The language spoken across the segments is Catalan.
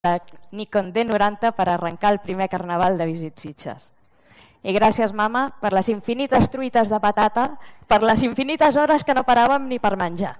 Nikon D90 per arrencar el primer carnaval de Visit Sitges. I gràcies, mama, per les infinites truites de patata, per les infinites hores que no paràvem ni per menjar.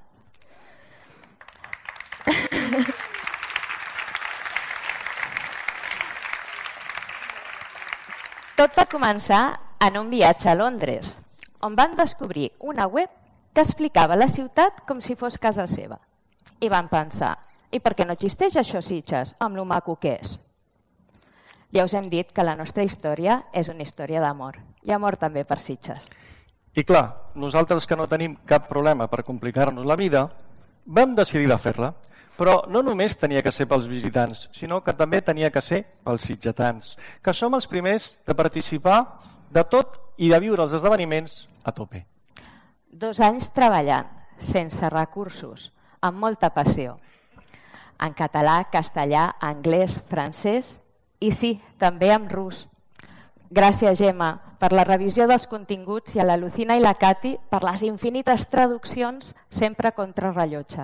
Tot va començar en un viatge a Londres, on van descobrir una web que explicava la ciutat com si fos casa seva. I van pensar, i per què no existeix això a Sitges, amb lo maco que és? Ja us hem dit que la nostra història és una història d'amor, i amor també per Sitges. I clar, nosaltres que no tenim cap problema per complicar-nos la vida, vam decidir de fer-la. Però no només tenia que ser pels visitants, sinó que també tenia que ser pels sitgetans, que som els primers de participar de tot i de viure els esdeveniments a tope. 2 anys treballant, sense recursos, amb molta passió. En català, castellà, anglès, francès i sí, també en rus. Gràcies, Gemma, per la revisió dels continguts i a la Lucina i la Cati per les infinites traduccions sempre contra rellotge.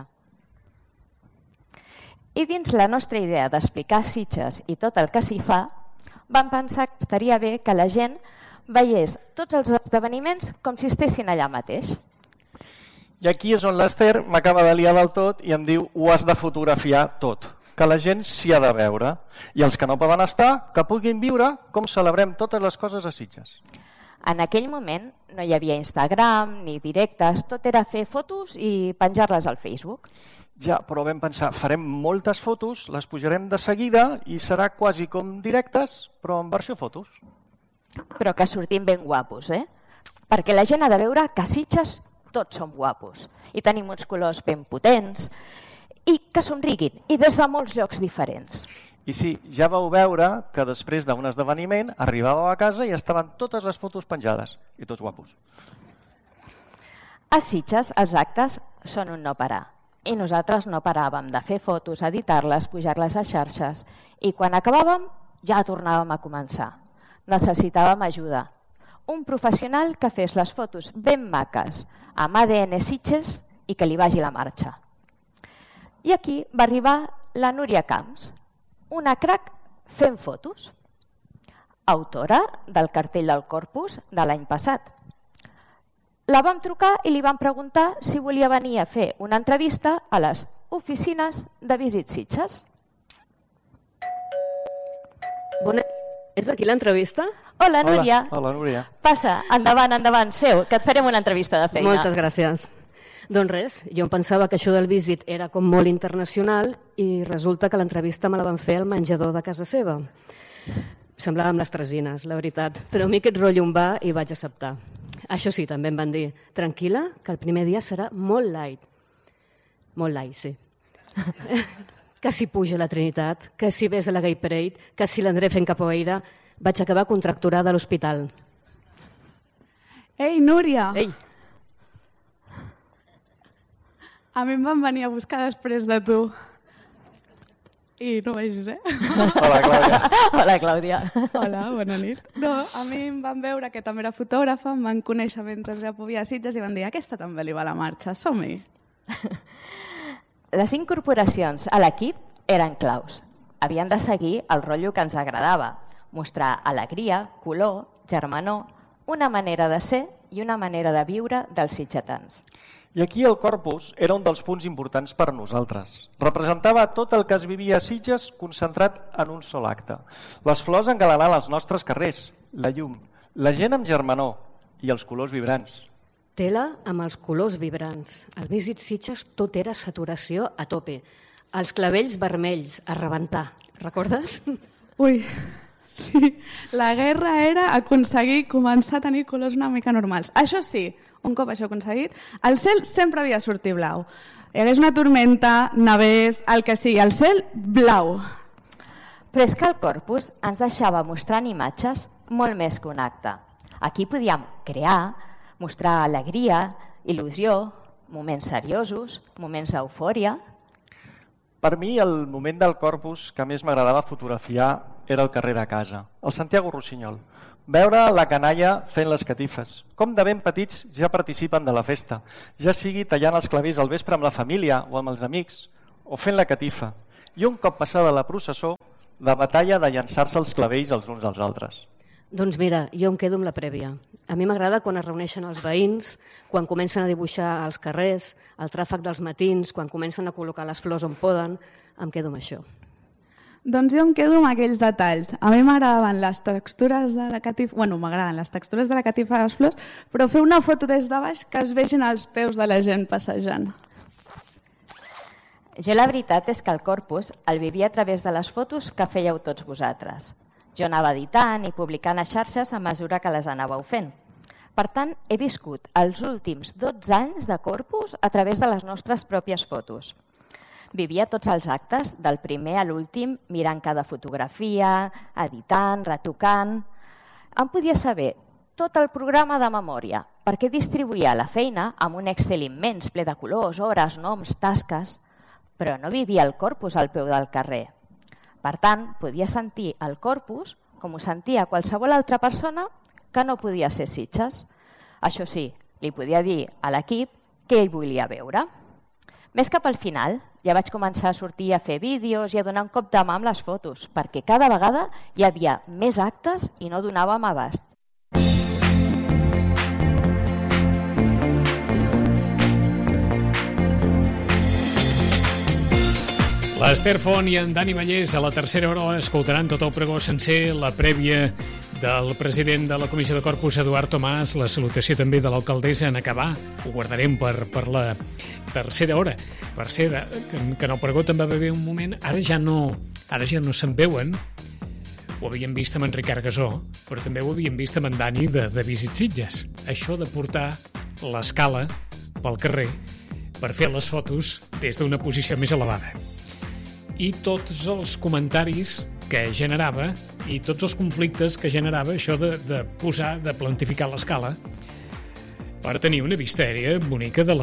I dins la nostra idea d'explicar Sitges i tot el que s'hi fa, vam pensar que estaria bé que la gent veiés tots els esdeveniments com si estessin allà mateix. I aquí és on l'Ester m'acaba de liar del tot i em diu ho has de fotografiar tot, que la gent s'hi ha de veure. I els que no poden estar, que puguin viure com celebrem totes les coses a Sitges. En aquell moment no hi havia Instagram ni directes, tot era fer fotos i penjar-les al Facebook. Ja, però vam pensar, farem moltes fotos, les pujarem de seguida i serà quasi com directes, però en versió fotos. Però que sortim ben guapos, Perquè la gent ha de veure que a Sitges tots som guapos i tenim uns colors ben potents i que somriguin, i des de molts llocs diferents. I sí, ja vau veure que després d'un esdeveniment arribàveu a casa i estaven totes les fotos penjades, i tots guapos. A Sitges els actes són un no parar. I nosaltres no paràvem de fer fotos, editar-les, pujar-les a xarxes. I quan acabàvem ja tornàvem a començar. Necessitàvem ajuda. Un professional que fes les fotos ben maques, amb ADN Sitges i que li vagi la marxa. I aquí va arribar la Núria Camps, una crac fent fotos, autora del cartell del Corpus de l'any passat. La vam trucar i li vam preguntar si volia venir a fer una entrevista a les oficines de Visit Sitges. És aquí l'entrevista? Hola, Núria. Hola, Núria. Passa, endavant, seu, que et farem una entrevista de feina. Moltes gràcies. Doncs res, jo em pensava que això del Visit era com molt internacional i resulta que l'entrevista me la van fer al menjador de casa seva. Semblava amb les tresines, la veritat, però a mi aquest rotllo em va i vaig acceptar. Això sí, també em van dir, tranquil·la, que el primer dia serà molt light. Molt light, sí. Que si puja la Trinitat, que si ves a la Gay Parade, que si l'André fent capoeira, vaig acabar contracturada a l'hospital. Ei, Núria! Ei! A mi em van venir a buscar després de tu. I no vegis, Hola, Clàudia. Hola, Clàudia. Hola, bona nit. No, a mi em van veure que també era fotògrafa, em van conèixer mentre ja podia a Sitges i van dir aquesta també li va la marxa, som-hi. Les incorporacions a l'equip eren claus. Havien de seguir el rotllo que ens agradava, mostrar alegria, color, germanor, una manera de ser i una manera de viure dels sitgetans. I aquí el Corpus era un dels punts importants per a nosaltres. Representava tot el que es vivia a Sitges concentrat en un sol acte. Les flors engalanant els nostres carrers, la llum, la gent amb germanor i els colors vibrants. Tela amb els colors vibrants. Al Visit Sitges tot era saturació a tope. Els clavells vermells, a rebentar. Recordes? Ui, sí. La guerra era aconseguir començar a tenir colors una mica normals. Això sí, un cop això aconseguit, el cel sempre havia de sortir blau. Hi hagués una tormenta, nevés, el que sigui, el cel blau. Però és que el Corpus ens deixava mostrant imatges molt més que un acte. Aquí podíem crear, mostrar alegria, il·lusió, moments seriosos, moments d'eufòria. Per mi, el moment del Corpus que més m'agradava fotografiar era el carrer de casa, el Santiago Rossinyol. Veure la canalla fent les catifes. Com de ben petits ja participen de la festa, ja sigui tallant els clavells al vespre amb la família o amb els amics, o fent la catifa. i un cop passada la processó, la batalla de llançar-se els clavells els uns als altres. Doncs mira, jo em quedo amb la prèvia. A mi m'agrada quan es reuneixen els veïns, quan comencen a dibuixar als carrers, el tràfic dels matins, quan comencen a col·locar les flors on poden, em quedo amb això. Doncs jo em quedo amb aquells detalls. A mi m'agradaven les textures de la catifa... m'agraden les textures de la catifa de les flors, però fer una foto des de baix que es vegin els peus de la gent passejant. Jo la veritat és que el corpus el vivia a través de les fotos que fèieu tots vosaltres. Jo anava editant i publicant a xarxes a mesura que les anàveu fent. Per tant, he viscut els últims 12 anys de corpus a través de les nostres pròpies fotos. Vivia tots els actes, del primer a l'últim, mirant cada fotografia, editant, retocant. Em podia saber tot el programa de memòria, perquè distribuïa la feina amb un Excel immens, ple de colors, hores, noms, tasques, però no vivia el corpus al peu del carrer. Per tant, podia sentir el corpus com ho sentia qualsevol altra persona que no podia ser Sitges. Això sí, li podia dir a l'equip què ell volia veure. Més cap al final, ja vaig començar a sortir a fer vídeos i a donar un cop de mà amb les fotos, perquè cada vegada hi havia més actes i no donàvem abast. L'Ester Font i en Dani Vallès a la tercera hora escoltaran tot el pregó sencer, la prèvia del president de la Comissió de Corpus, Eduard Tomàs, la salutació també de l'alcaldessa en acabar. Ho guardarem per la tercera hora. Per ser que en el pregó també va haver un moment, ara ja no se'n veuen. Ho havíem vist amb en Ricard Gasó, però també ho havíem vist amb en Dani de Visit Sitges. Això de portar l'escala pel carrer per fer les fotos des d'una posició més elevada. I tots els comentaris que generava i tots els conflictes que generava això de posar, de plantificar l'escala per tenir una vista aèria bonica de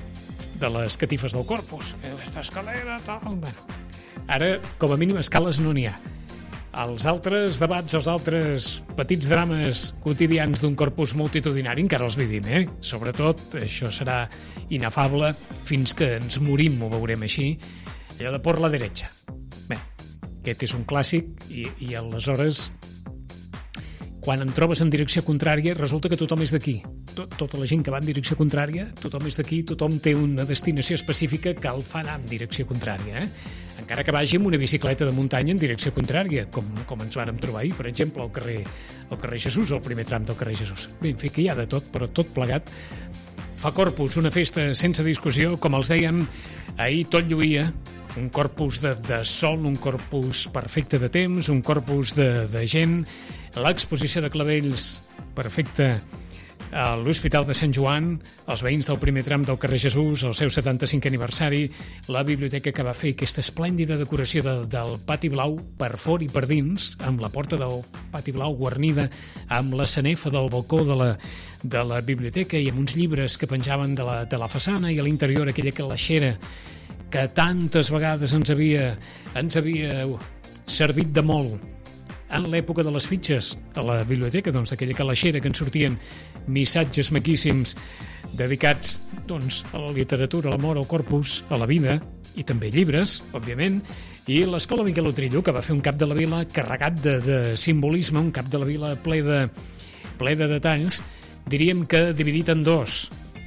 les catifes del corpus. Aquesta escalera, tal... Bueno, ara, com a mínim, escales no n'hi ha. Els altres debats, els altres petits drames quotidians d'un corpus multitudinari encara els vivim, eh? Sobretot, això serà inefable fins que ens morim, ho veurem així, allò de por la derecha. Bé, aquest és un clàssic i aleshores, quan en trobes en direcció contrària, resulta que tothom és d'aquí. Tota la gent que va en direcció contrària, tothom és d'aquí, tothom té una destinació específica que el fa anar en direcció contrària, encara que vagi amb una bicicleta de muntanya en direcció contrària, com ens vàrem trobar ahir, per exemple, al carrer Jesús, al primer tram del carrer Jesús. Bé, en fi, que hi ha de tot, però tot plegat fa Corpus una festa sense discussió, com els dèiem, ahir tot lluïa, un corpus de sol, un corpus perfecte de temps, un corpus de gent, l'exposició de clavells perfecta a l'Hospital de Sant Joan, els veïns del primer tram del carrer Jesús, el seu 75è aniversari, la biblioteca que va fer aquesta esplèndida decoració del Pati Blau per fora i per dins, amb la porta del Pati Blau guarnida amb la sanefa del balcó de la biblioteca i amb uns llibres que penjaven de la façana, i a l'interior aquella calaixera que tantes vegades ens havia servit de molt en l'època de les fitxes a la biblioteca, doncs aquella calaixera que ens sortien missatges maquíssims dedicats doncs, a la literatura, a l'amor, al corpus, a la vida, i també llibres, òbviament, i l'Escola Miquel Utrillo, que va fer un cap de la vila carregat de simbolisme, un cap de la vila ple de detalls, diríem que dividit en dos.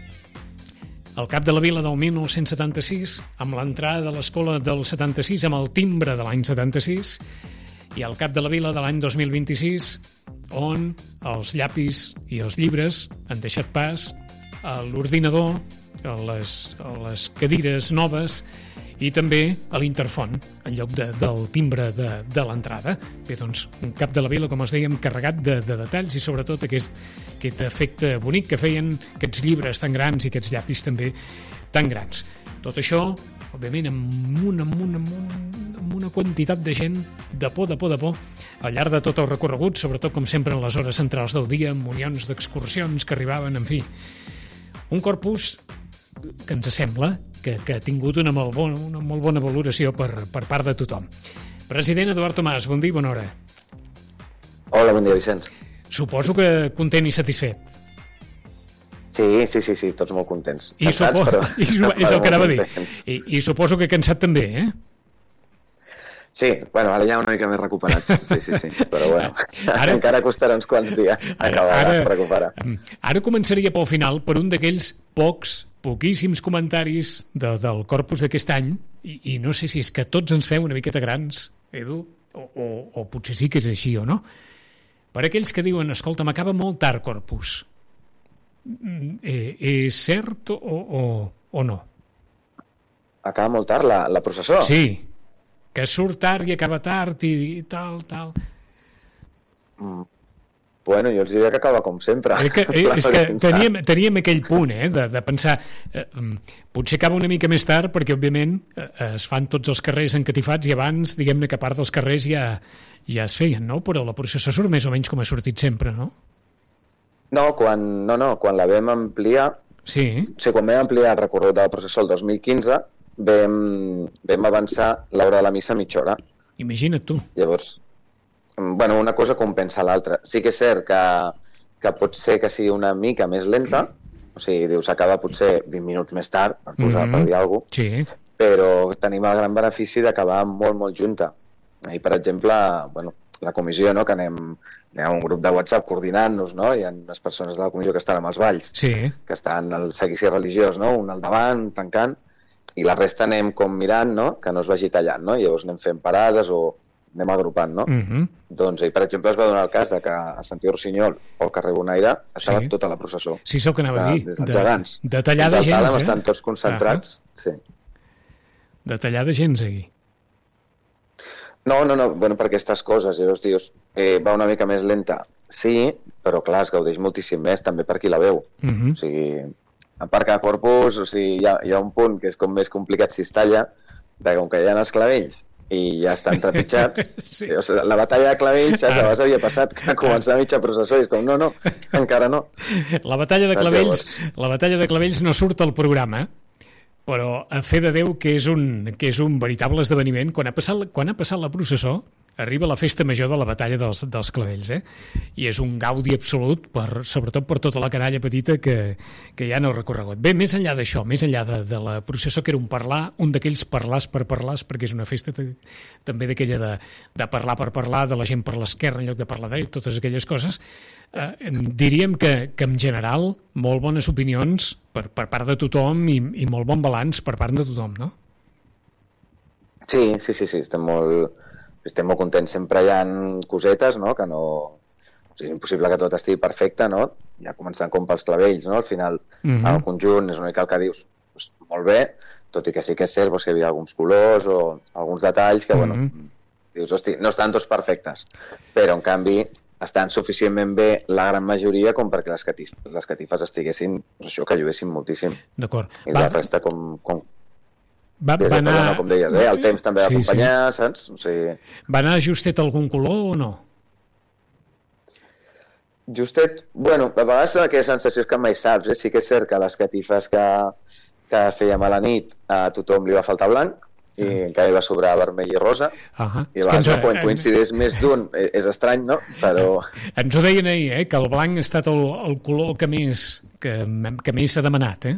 El cap de la vila del 1976, amb l'entrada de l'escola del 76, amb el timbre de l'any 76, i el cap de la vila de l'any 2026, on els llapis i els llibres han deixat pas a l'ordinador, a les cadires noves i també a l'interfon, en lloc del timbre de l'entrada. Bé, doncs, un cap de la vila, com els dèiem, carregat de detalls i sobretot aquest efecte bonic que feien aquests llibres tan grans i aquests llapis també tan grans. Tot això, òbviament, amb una quantitat de gent de por al llarg de tot el recorregut, sobretot, com sempre, en les hores centrals del dia, amb munions d'excursions que arribaven, en fi. Un corpus que ens sembla que ha tingut una molt bona valoració per part de tothom. President Eduard Tomàs, bon dia i bona hora. Hola, bon dia, Vicenç. Suposo que content i satisfet. Sí, tots molt contents. És el que anava a dir. I suposo que cansat també, eh? Sí, bueno, ara ja una mica més recuperats, sí, però bueno, encara costarà uns quants dies acabar de recuperar. Ara començaria pel final per un d'aquells poquíssims comentaris del corpus d'aquest any, i no sé si és que tots ens fem una miqueta grans, Edu, o potser sí que és així o no. Per aquells que diuen, escolta, m'acaba molt tard corpus, és cert o no? Acaba molt tard la processó? Sí, que surt tard i acaba tard i tal. Bueno, jo els diria que acaba com sempre. És que teníem aquell punt, de pensar, potser acaba una mica més tard perquè, òbviament, es fan tots els carrers encatifats i abans, diguem-ne que part dels carrers ja es feien, no? Però la processó surt més o menys com ha sortit sempre, no? No, quan la vam ampliar, sí. O sigui, quan vam ampliar el recorregut de la processó el 2015, vam avançar l'hora de la missa mitja hora. Imagina't tu. Llavors, bueno, una cosa compensa l'altra. Sí que és cert que pot ser que sigui una mica més lenta, o sigui, dius, acaba potser 20 minuts més tard, per posar per dir alguna cosa, sí. Però tenim el gran benefici d'acabar molt, molt junta. I, per exemple, bueno, la comissió, no?, que anem a un grup de WhatsApp coordinant-nos, no?, hi ha unes persones de la comissió que estan amb els balls, sí. Que estan al seguici religiós, no?, un al davant, tancant, i la resta anem com mirant, no?, que no es vagi tallant, no?, llavors anem fent parades o anem agrupant, no? Doncs, per exemple, es va donar el cas de que a Santiago Rossinyol o al carrer Bonaire estava tota la processó. Sí, és el que anava a dir. De tallar de gens, estan tots concentrats. Sí. De tallar de gens, aquí. No, bueno, per aquestes coses, llavors dius, va una mica més lenta, sí, però clar, es gaudeix moltíssim més, també per qui la veu. O sigui, a part que a Corpus, o sigui, hi ha un punt que és com més complicat si es talla, de com que hi ha els clavells i ja estan trepitjats. Sí. O sigui, la batalla de clavells, saps, abans havia passat que començava mitja processó i és com, no, encara no. La batalla de clavells no surt al programa, però a fe de Déu que és un veritable esdeveniment. Quan ha passat la processó, arriba la festa major de la batalla dels clavells, i és un gaudi absolut, sobretot per tota la canalla petita que hi ha en el recorregut. Bé, més enllà d'això, més enllà de la processó, que era un d'aquells parlars per parlars, perquè és una festa també d'aquella de parlar per parlar, de la gent per l'esquerra en lloc de parlar d'ell, totes aquelles coses, diríem que en general molt bones opinions per part de tothom i molt bon balanç per part de tothom, no? Sí, estem molt contents. Sempre hi ha cosetes, no?, que no... O sigui, és impossible que tot estigui perfecte, no? Ja començant com pels clavells, no? Al final, el conjunt és una mica el que dius, doncs, molt bé, tot i que sí que és cert que hi havia alguns colors o alguns detalls que, bueno, dius, hosti, no estan tots perfectes, però, en canvi, estan suficientment bé la gran majoria com perquè les catifes estiguessin, doncs això, que lluessin moltíssim. D'acord. I la resta com va anar... com deies, el temps també va acompanyar, saps? O sigui... Va anar justet algun color o no? Justet, bueno, a vegades són aquelles sensacions que mai saps, Sí que és cert que les catifes que fèiem a la nit a tothom li va faltar blanc i encara hi va sobrar vermell i rosa, i a vegades quan coincideix més d'un és estrany, no? Però... Ens ho deien ahir, que el blanc ha estat el color que més s'ha demanat,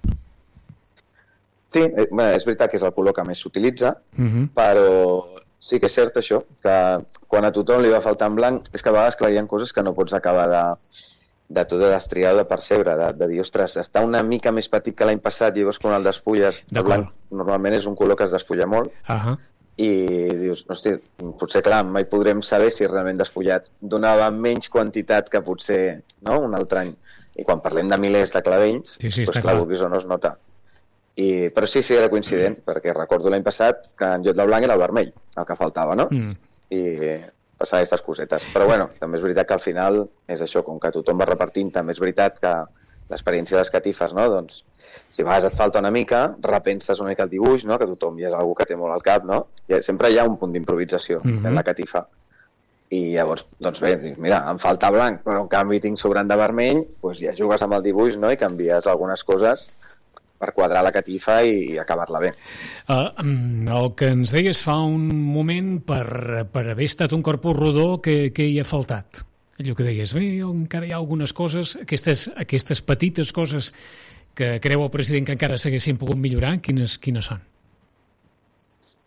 Sí, és veritat que és el color que més s'utilitza, però sí que és cert això, que quan a tothom li va faltar en blanc, és que a vegades, clar, hi ha coses que no pots acabar de tot de destriar o de percebre, de dir, ostres, està una mica més petit que l'any passat, llavors quan el despulles, el blanc normalment és un color que es despulla molt, i dius, hosti, potser, clar, mai podrem saber si realment despullat donava menys quantitat que potser, no?, un altre any. I quan parlem de milers de clavells, doncs clar, vulguis o no es nota. Però sí, era coincident, perquè recordo l'any passat que en lloc del blanc era el vermell, el que faltava, no? I passar aquestes cosetes. Però bueno, també és veritat que al final és això, com que tothom va repartint, també és veritat que l'experiència de les catifes, no? Doncs si a vegades et falta una mica, repenses una mica el dibuix, no? Que tothom ja és algú que té molt al cap, no? I sempre hi ha un punt d'improvisació en la catifa. I llavors, doncs bé, mira, em falta blanc, però en canvi tinc sobrant de vermell, doncs ja jugues amb el dibuix, no? I canvies algunes coses per quadrar la catifa i acabar-la bé. El que ens deies fa un moment, per haver estat un corpus rodó, que hi ha faltat? Allò que deies, bé, encara hi ha algunes coses, aquestes petites coses que creu el president que encara s'haguessin pogut millorar, quines són?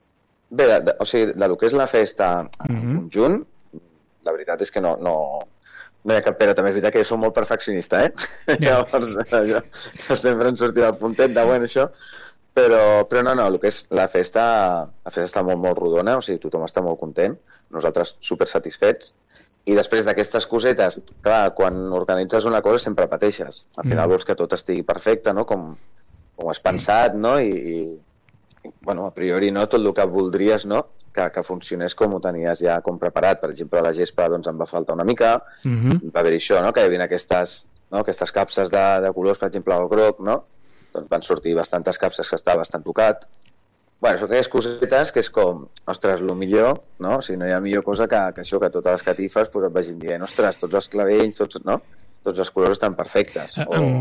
Bé, o sigui, de lo que és la festa en conjunt, la veritat és que no hi ha cap pera. També és veritat que jo soc molt perfeccionista, Llavors, sempre em sortirà el puntet de, bueno, això, però no, el que és la festa està molt, molt rodona, o sigui, tothom està molt content, nosaltres super satisfets, i després d'aquestes cosetes, clar, quan organitzes una cosa sempre pateixes. Al final vols que tot estigui perfecte, no? Com has pensat, no? I bueno, a priori no, tot el que voldries, no? Que funcionés com ho tenies ja com preparat. Per exemple, la gespa doncs, em va faltar una mica, va haver-hi això, no? Que hi havia aquestes capses de colors, per exemple, el groc, no? Doncs van sortir bastantes capses que estava bastant tocat. Bueno, són aquelles cosetes que és com, ostres, el millor, no? O sigui, no hi ha millor cosa que això, que totes les catifes pues, et vagin dient, ostres, tots els clavells, no? Tots els colors estan perfectes.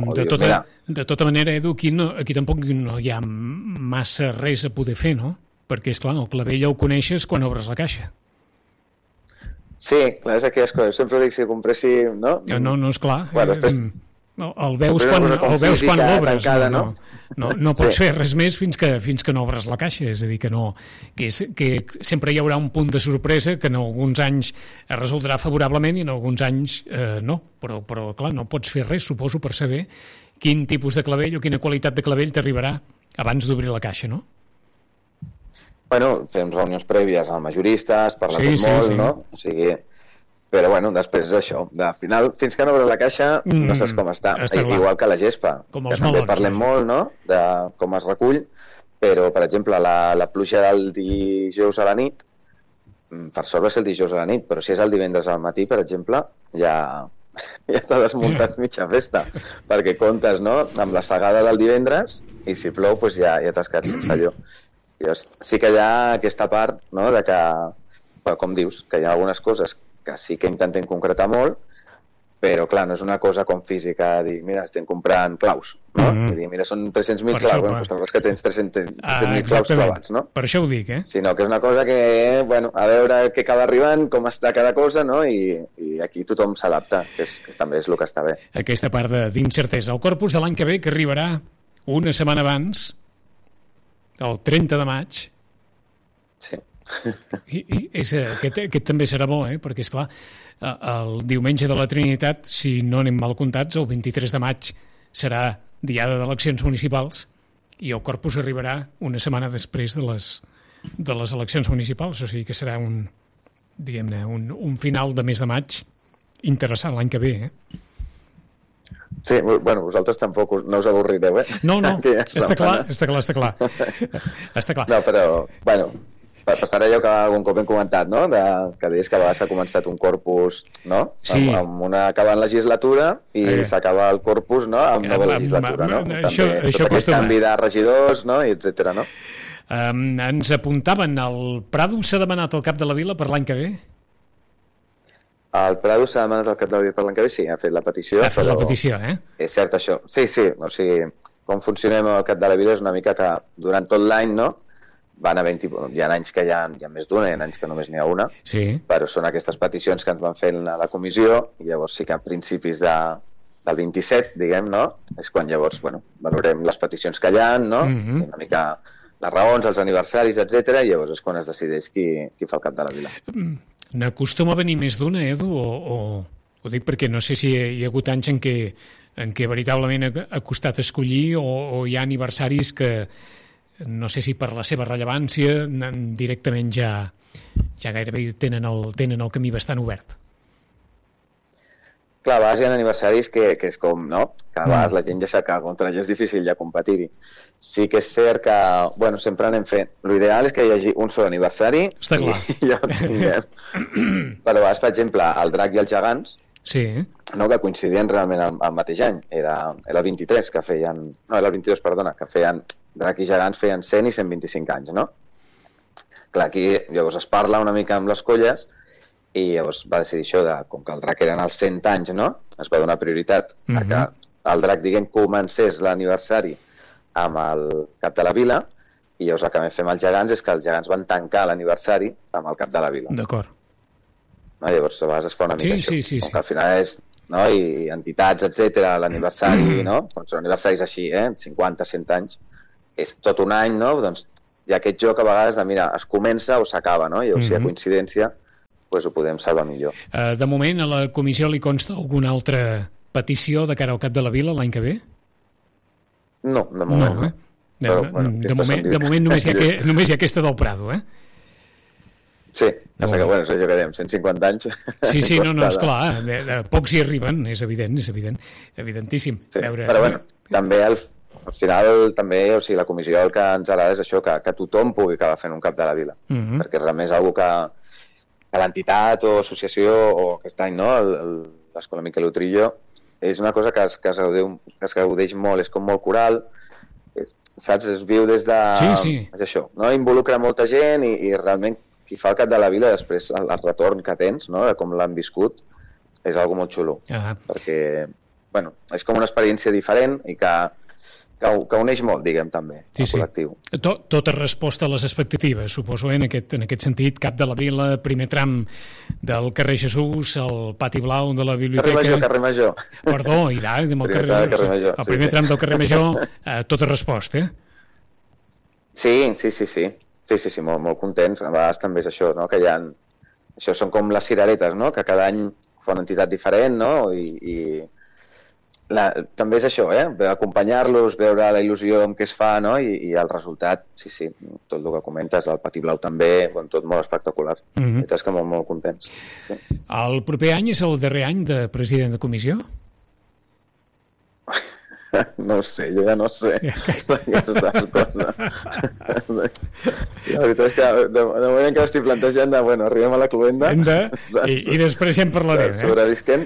De tota manera, Edu, aquí tampoc no hi ha massa res a poder fer, no? Perquè, esclar, el clavell ja ho coneixes quan obres la caixa. Sí, clar, és aquelles coses. Sempre dic si compressi, no? No, esclar. Bueno, després... El veus quan l'obres, tancada, no pots fer res més fins que no obres la caixa, és a dir, que sempre hi haurà un punt de sorpresa que en alguns anys es resoldrà favorablement i en alguns anys no, però clar, no pots fer res, suposo, per saber quin tipus de clavell o quina qualitat de clavell t'arribarà abans d'obrir la caixa, no? Bueno, fem reunions prèvies amb majoristes, parlem molt, no? O sigui... Però, bueno, després és això. Al final, fins que no obres la caixa, no saps com està. Igual que la gespa, que també parlem molt, no?, de com es recull, però, per exemple, la pluja del dijous a la nit, per sort va ser el dijous a la nit, però si és el divendres al matí, per exemple, ja t'ha desmuntat mitja festa, perquè comptes, no?, amb la segada del divendres, i si plou, doncs ja t'has quedat sense allò. Llavors, sí que hi ha aquesta part, no?, de que, com dius, que hi ha algunes coses que sí que intentem concretar molt, però, clar, no és una cosa com física, dir, mira, estem comprant claus, no? I dir, mira, són 300.000 claus, bueno, doncs és que tens 300.000 claus clavats, no? Per això ho dic, Sinó que és una cosa que, bueno, a veure què acaba arribant, com està cada cosa, no? I aquí tothom s'adapta, que també és el que està bé. Aquesta part d'incertesa. El Corpus de l'any que ve, que arribarà una setmana abans, el 30 de maig, sí. I aquest també serà bo, perquè esclar, el diumenge de la Trinitat, si no anem mal comptats, el 23 de maig serà diada d'eleccions municipals i el Corpus arribarà una setmana després de les eleccions municipals, o sigui que serà un final de mes de maig interessant l'any que ve, Sí, bueno, vosaltres tampoc no us avorrireu, No, està clar. No, però, bueno, passarà allò que algun cop hem comentat, no? Que deies que a vegades s'ha començat un corpus, no? Sí. Amb una acabant legislatura i s'acaba el corpus, no? Amb nova legislatura, no? Això aquest canvi de regidors, no? I etcètera, no? Ens apuntaven, el Prado s'ha demanat al cap de la vila per l'any que ve? El Prado s'ha demanat al cap de la vila per l'any que ve, sí, ha fet la petició. Ha fet la petició, És cert, això. Sí, o sigui, com funcionem al cap de la vila és una mica que durant tot l'any, no? Van havent, hi ha anys que hi ha més d'una, hi ha anys que només n'hi ha una, però són aquestes peticions que ens van fer a la comissió, i llavors sí que a principis del 27, diguem, no? És quan llavors, bueno, valorem les peticions que hi ha, no? Una mica les raons, els aniversaris, etc. I llavors és quan es decideix qui fa el cap de la vila. N'acostuma a venir més d'una, Edu, o ho dic perquè no sé si hi ha hagut anys en què veritablement ha costat escollir o hi ha aniversaris que no sé si per la seva rellevància directament ja gairebé tenen el camí bastant obert. Clar, a vegades hi ha aniversaris que és com, no? Que a vegades la gent ja sap que contra allò és difícil ja competir-hi. Sí que és cert que, bueno, sempre anem fent. L'ideal és que hi hagi un sol aniversari. Està clar. Ja ho tinguem. Però a vegades, per exemple, el Drac i els Gegants, no, que coincidien realment al mateix any. Era el 23 que feien... No, era el 22, perdona, que feien... Drac i Gegants feien 100 i 125 anys, no? Clar, aquí llavors es parla una mica amb les colles i llavors va decidir això, com que el Drac eren els 100 anys, no? Es va donar prioritat a que el Drac, diguem, comencés l'aniversari amb el cap de la vila i llavors el que vam fer amb els Gegants és que els Gegants van tancar l'aniversari amb el cap de la vila. D'acord. No? Llavors a vegades es fa una mica sí. Com que al final és... No? I entitats, etc, l'aniversari, no? Quan són aniversaris així, 50, 100 anys, és tot un any, no? Doncs hi ha aquest joc a vegades de, mira, es comença o s'acaba, no? I si hi ha coincidència, doncs ho podem salvar millor. De moment, a la comissió li consta alguna altra petició de cara al cap de la vila l'any que ve? No, de moment no. De moment només hi ha aquesta del Prado, eh? Sí, passa que, bueno, és allò que dèiem, 150 anys... Sí, no, esclar, pocs hi arriben, és evidentíssim. Sí, però, bueno, també al final, també, o sigui, la comissió el que ens agrada és això, que tothom pugui acabar fent un cap de la vila, perquè realment és una cosa que l'entitat o associació, o aquest any, no?, l'Escola Miquel Utrillo, és una cosa que es gaudeix molt, és com molt coral, saps? Es viu des de... Sí. És això, no? Involucra molta gent i realment qui fa el cap de la vila, després el retorn que tens, no?, de com l'han viscut, és algo molt xulo. Perquè, bueno, és com una experiència diferent i que uneix molt, diguem, també, el col·lectiu. Tota resposta a les expectatives, suposo, en aquest sentit, cap de la vila, primer tram del carrer Jesús, el pati blau de la biblioteca... Carrer Major. Perdó, i el primer tram del carrer Major, tota resposta, eh? Sí, molt contents. A vegades també és això, no?, que hi ha... Això són com les cireretes, no?, que cada any fa una entitat diferent, no?, i també és això, acompanyar-los, veure la il·lusió amb què es fa, no?, i el resultat, sí, tot el que comentes, el pati blau també, tot molt espectacular. És que molt contents. Sí. El proper any és el darrer any de president de comissió? No ho sé, jo ja no sé aquestes coses. La veritat és que de moment encara estic plantejant de, bueno, arribem a la cluenda i després ja en parlarem, sobrevisquent.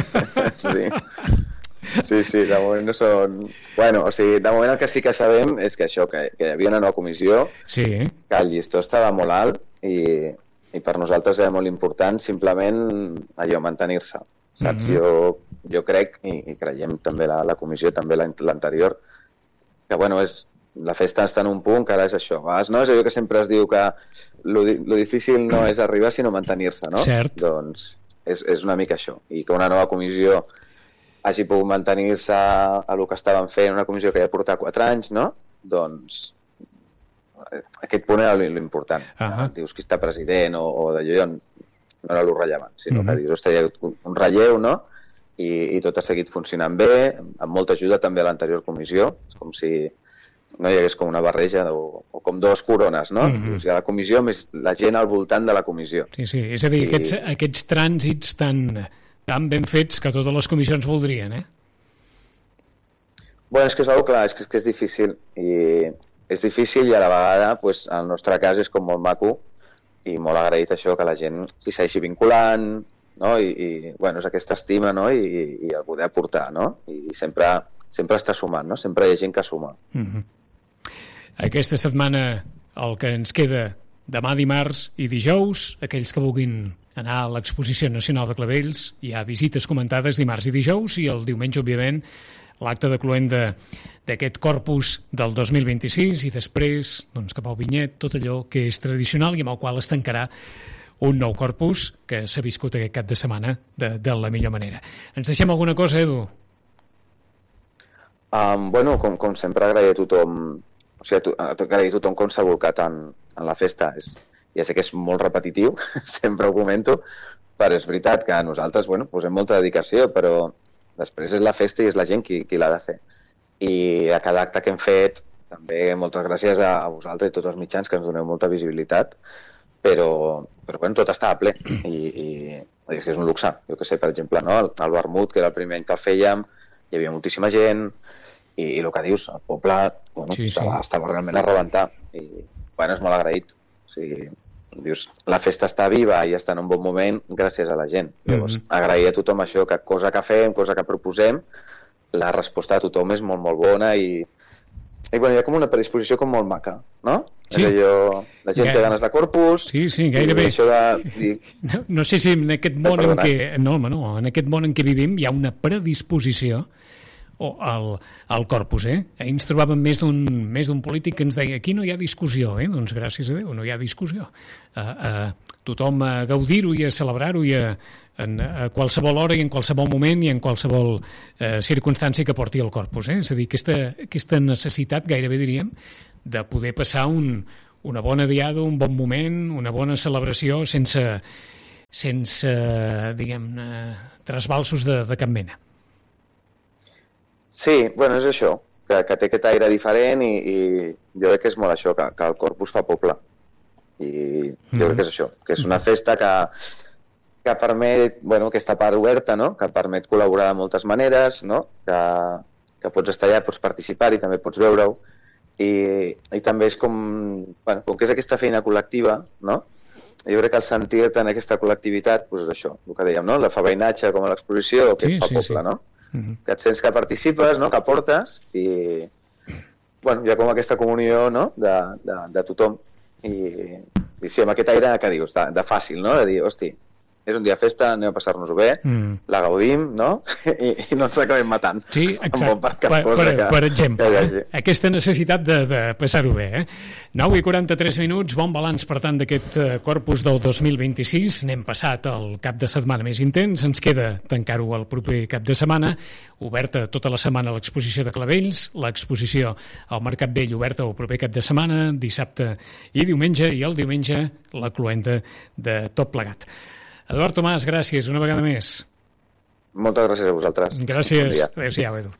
Sí, de moment no són... Bueno, o sigui, de moment el que sí que sabem és que això, que hi havia una nova comissió, que el llistó estava molt alt i per nosaltres era molt important simplement allò, mantenir-se. Saps? Jo crec, i creiem també la comissió, també l'anterior, que bueno, la festa està en un punt que ara és això. A vegades no és allò que sempre es diu que lo difícil no és arribar sinó mantenir-se, no? Cert. Doncs és una mica això. I que una nova comissió hagi pogut mantenir-se a lo que estaven fent, una comissió que ja porta 4 anys, no? Doncs aquest punt era l'important. Dius qui està president o d'allò no era lo rellevant, sinó que dius, hi ha un relleu, no?, i tot ha seguit funcionant bé, amb molta ajuda també a l'anterior comissió, és com si no hi hagués com una barreja o com dues corones, no? Dius, hi ha la comissió més la gent al voltant de la comissió. Sí, és a dir, aquests trànsits tan ben fets que totes les comissions voldrien, eh? Bueno, és que és algo clar, és que és difícil, i a la vegada, pues, el nostre cas és com molt maco, i molt agraït això, que la gent s'hi segueixi vinculant, no? I bueno, és aquesta estima, no? I el poder aportar, no? I sempre està sumant, no? Sempre hi ha gent que suma. Aquesta setmana el que ens queda demà dimarts i dijous, aquells que vulguin anar a l'Exposició Nacional de Clavells, hi ha visites comentades dimarts i dijous, i el diumenge, òbviament, l'acte de cloenda d'aquest corpus del 2026 i després, doncs, cap al vinyet, tot allò que és tradicional i amb el qual es tancarà un nou corpus que s'ha viscut aquest cap de setmana de la millor manera. Ens deixem alguna cosa, Edu? Bueno, com sempre, agrair a tothom, o sigui, agrair a tothom com s'ha volcat en la festa. Ja sé que és molt repetitiu, sempre ho comento, però és veritat que nosaltres, bueno, posem molta dedicació, però després és la festa i és la gent qui l'ha de fer. I a cada acte que hem fet, també moltes gràcies a vosaltres i tots els mitjans que ens doneu molta visibilitat, però bueno, tot està a ple i és que és un luxe. Jo que sé, per exemple, no? El vermut, que era el primer any que el fèiem, hi havia moltíssima gent i el que dius, el poble bueno, estava realment a rebentar i bueno, és molt agraït. O sigui, dius, la festa està viva i està en un bon moment gràcies a la gent. Llavors, agrair a tothom això, que cosa que fem, cosa que proposem, la resposta de tothom és molt, molt bona i bueno, hi ha com una predisposició com molt maca, no? Sí. És allò, la gent té ganes de corpus... Sí, gairebé. No sé si en aquest món en què... No, en aquest món en què vivim hi ha una predisposició al corpus, eh? Ahir ens trobàvem més d'un polític que ens deia aquí no hi ha discussió, doncs gràcies a Déu no hi ha discussió. Tothom a gaudir-ho i a celebrar-ho i a qualsevol hora i en qualsevol moment i en qualsevol circumstància que porti el corpus, eh? És a dir, aquesta necessitat, gairebé diríem, de poder passar un una bona diada, un bon moment, una bona celebració sense diguem-ne, trasbalsos de cap mena. Sí, bueno, és això, que té aquest aire diferent i jo crec que és molt això, que el Corpus fa poble. I jo crec que és això, que és una festa que permet, bueno, aquesta part oberta, no? Que permet col·laborar de moltes maneres, no? Que pots estar allà, pots participar i també pots veure-ho. I també és com que és aquesta feina col·lectiva, no? Jo crec que el sentir-te en aquesta col·lectivitat, doncs és això, el que dèiem, no? La fa veïnatge com a l'exposició, que et fa poble, no? Que et sents que participes, no? Que aportes i bueno, hi ha com aquesta comunió, no? De tothom i sí, amb aquest aire que dius, de fàcil, no? De dir, hosti, és un dia de festa, anem a passar-nos-ho bé, la gaudim, no? I no ens acabem matant. Sí, exacte. Per exemple, aquesta necessitat de passar-ho bé. 9:43, bon balanç, per tant, d'aquest Corpus del 2026. N'hem passat el cap de setmana més intens, ens queda tancar-ho el proper cap de setmana, oberta tota la setmana l'exposició de Clavells, l'exposició al Mercat Vell oberta el proper cap de setmana, dissabte i diumenge, i el diumenge la cloenda de tot plegat. Eduard Tomàs, gràcies una vegada més. Moltes gràcies a vosaltres. Gràcies. Bon adéu-siau, Edu.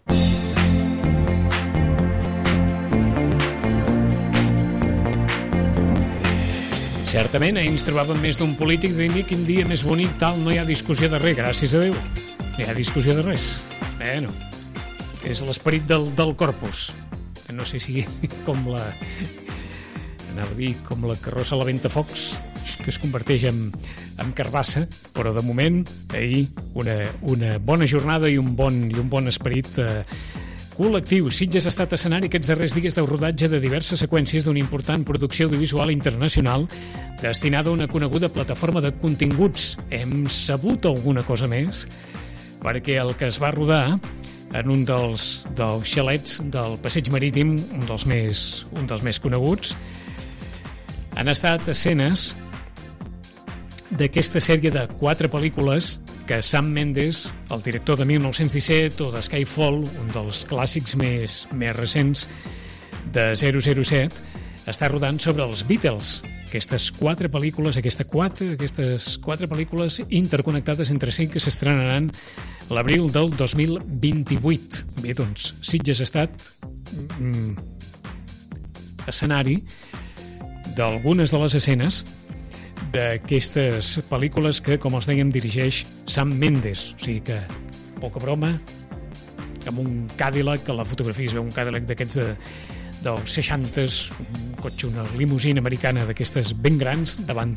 Certament, ahir ens trobàvem més d'un polític dient quin dia més bonic, tal, no hi ha discussió de res, gràcies a Déu. No hi ha discussió de res. Bueno, és l'esperit del Corpus. No sé si com la... anava a dir, com la carrossa a la Ventafocs, que es converteix en carbassa, però de moment ahir una bona jornada i un bon esperit col·lectiu. Sitges ha estat escenari aquests darrers dies de rodatge de diverses seqüències d'una important producció audiovisual internacional destinada a una coneguda plataforma de continguts. Hem sabut alguna cosa més perquè el que es va rodar en un dels xalets del Passeig Marítim, un dels més coneguts, han estat escenes d'aquesta sèrie de 4 pel·lícules que Sam Mendes, el director de 1917 o de Skyfall, un dels clàssics més recents de 007, està rodant sobre els Beatles. Aquestes 4 pel·lícules, aquestes 4 pel·lícules interconnectades entre si que s'estrenaran l'abril del 2028. Bé, doncs, Sitges ha estat escenari d'algunes de les escenes d'aquestes pel·lícules que, com els dèiem, dirigeix Sam Mendes. O sigui que, poca broma, amb un Cadillac, a la fotografia es veu un Cadillac d'aquests dels 60s, un cotxe, una limusina americana d'aquestes ben grans davant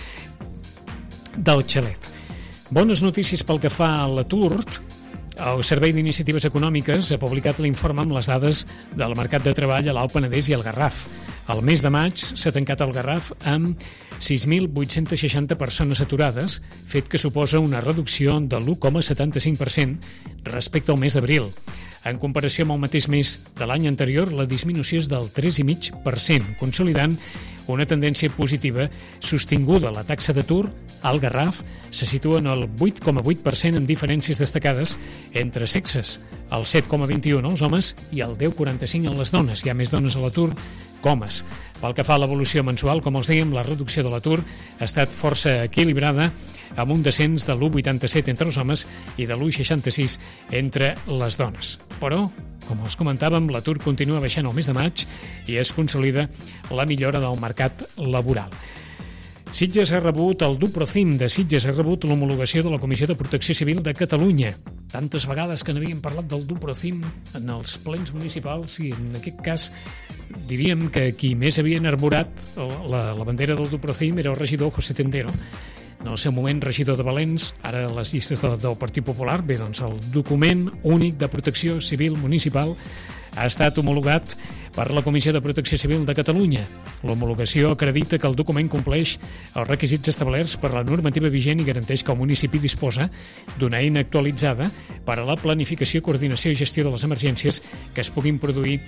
del xalet. Bones notícies pel que fa a l'atur. El Servei d'Iniciatives Econòmiques ha publicat l'informe amb les dades del mercat de treball a l'Alt Penedès i al Garraf. El mes de maig s'ha tancat el Garraf amb 6.860 persones aturades, fet que suposa una reducció de l'1,75% respecte al mes d'abril. En comparació amb el mateix mes de l'any anterior, la disminució és del 3,5%, consolidant una tendència positiva sostinguda. La taxa d'atur al Garraf se situa en el 8,8% amb diferències destacades entre sexes, el 7,21% als homes i el 10,45% a les dones. Hi ha més dones a l'atur que homes. Pel que fa a l'evolució mensual, com els dèiem, la reducció de l'atur ha estat força equilibrada, amb un descens de l'1,87 entre els homes i de l'1,66 entre les dones. Però, com els comentàvem, l'atur continua baixant el mes de maig i es consolida la millora del mercat laboral. Sitges ha rebut el Duprocim de Sitges, ha rebut l'homologació de la Comissió de Protecció Civil de Catalunya. Tantes vegades que n'havíem parlat del Duprocim en els plens municipals i en aquest cas diríem que qui més havia enarborat la bandera del Duprocim era el regidor José Tendero. En el seu moment regidor de Valens, ara a les llistes del Partit Popular. Bé, doncs el document únic de protecció civil municipal ha estat homologat per la Comissió de Protecció Civil de Catalunya. L'homologació acredita que el document compleix els requisits establerts per la normativa vigent i garanteix que el municipi disposa d'una eina actualitzada per a la planificació, coordinació i gestió de les emergències que es puguin produir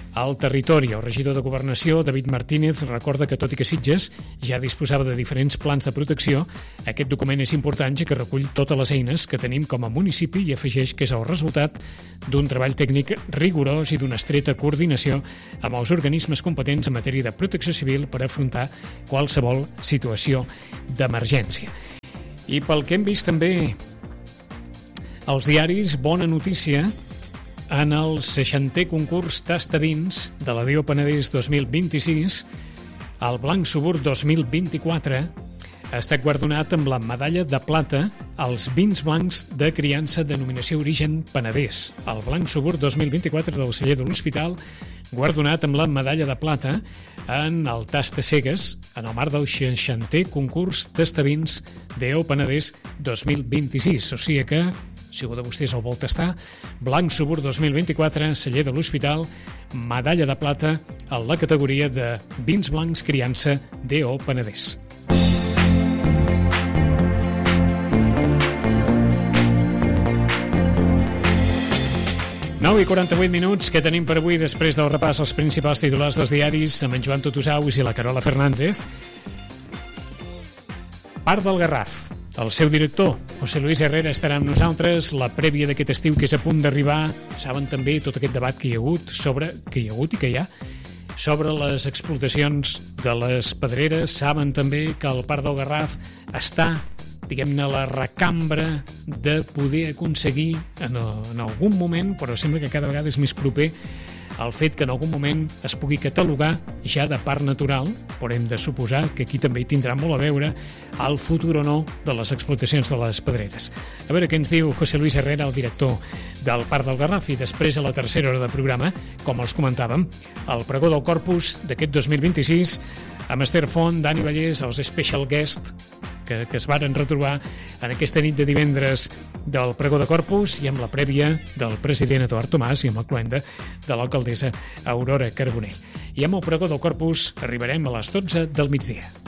al territori. El regidor de Governació, David Martínez, recorda que tot i que Sitges ja disposava de diferents plans de protecció, aquest document és important ja que recull totes les eines que tenim com a municipi i afegeix que és el resultat d'un treball tècnic rigorós i d'una estreta coordinació amb els organismes competents en matèria de protecció civil per afrontar qualsevol situació d'emergència. I pel que hem vist també als diaris, bona notícia, en el 60è concurs Tastavins de la DO Penedès 2026, el Blanc Subur 2024 ha estat guardonat amb la medalla de plata als vins blancs de criança denominació Origen Penedès. El Blanc Subur 2024 del celler de l'Hospital, guardonat amb la medalla de plata en el Tasta Cegues, en el marc del 60è concurs Tastavins DO Penedès 2026. O sigui que, si algú de vostès el vol tastar, Blanc Subur 2024, celler de l'Hospital, medalla de plata en la categoria de vins blancs criança DO Penedès. I 48 minuts que tenim per avui després del repàs als principals titulars dels diaris amb en Joan Tutusaus i la Carola Fernández. Parc del Garraf. El seu director, José Luis Herrera, estarà amb nosaltres. La prèvia d'aquest estiu que és a punt d'arribar. Saben també tot aquest debat que hi ha hagut i que hi ha sobre les explotacions de les pedreres. Saben també que el Parc del Garraf està, diguem-ne, la recambra de poder aconseguir en algun moment, però sembla que cada vegada és més proper el fet que en algun moment es pugui catalogar ja de parc natural, però hem de suposar que aquí també hi tindrà molt a veure el futur o no de les explotacions de les pedreres. A veure què ens diu José Luis Herrera, el director del Parc del Garraf, i després a la tercera hora de programa, com els comentàvem, el pregó del Corpus d'aquest 2026 amb Esther Font, Dani Vallès, els special guest que es varen retrobar en aquesta nit de divendres del pregó de Corpus i amb la prèvia del president Eduard Tomàs i amb la cloenda de l'alcaldessa Aurora Carbonell. I amb el pregó del Corpus arribarem a les 12 del migdia.